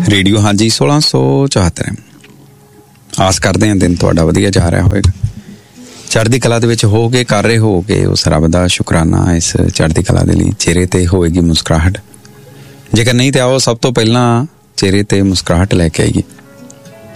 Radio ਹਾਂਜੀ 1674। ਆਸ ਕਰਦੇ ਹਾਂ ਦਿਨ ਤੁਹਾਡਾ ਵਧੀਆ ਜਾ ਰਿਹਾ ਹੋਵੇਗਾ, ਚੜ੍ਹਦੀ ਕਲਾ ਦੇ ਵਿੱਚ ਹੋਗੇ, ਕਰ ਰਹੇ ਹੋਗੇ ਉਸ ਰੱਬ ਦਾ ਸ਼ੁਕਰਾਨਾ। ਇਸ ਚੜ੍ਹਦੀ ਕਲਾ ਦੇ ਲਈ ਚਿਹਰੇ ਤੇ ਹੋਏਗੀ ਮੁਸਕਰਾਹਟ, ਜੇਕਰ ਨਹੀਂ ਤੇ ਆਓ ਸਭ ਤੋਂ ਪਹਿਲਾਂ ਚਿਹਰੇ ਤੇ ਮੁਸਕਰਾਹਟ ਲੈ ਕੇ ਆਈਏ।